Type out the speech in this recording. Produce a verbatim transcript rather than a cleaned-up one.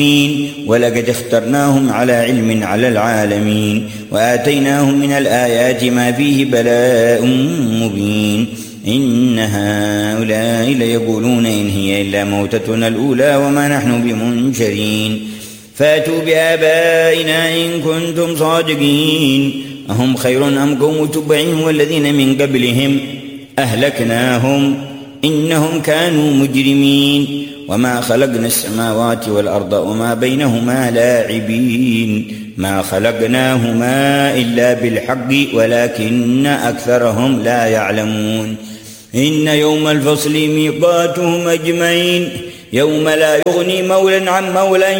ولقد اخترناهم على علم على العالمين وآتيناهم من الآيات ما فيه بلاء مبين إن هؤلاء ليقولون إن هي إلا موتتنا الأولى وما نحن بمنشرين فاتوا بآبائنا إن كنتم صادقين أهم خير أم قوم تبع والذين من قبلهم أهلكناهم إنهم كانوا مجرمين وما خلقنا السماوات والأرض وما بينهما لاعبين ما خلقناهما إلا بالحق ولكن أكثرهم لا يعلمون إن يوم الفصل ميقاتهم أجمعين يوم لا يغني مولى عن مولى